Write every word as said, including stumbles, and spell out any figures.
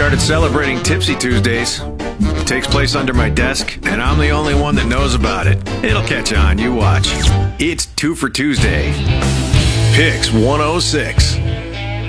started celebrating Tipsy Tuesdays. It takes place under my desk, and I'm the only one that knows about it. It'll catch on, you watch. It's Two for Tuesday. Picks one oh six.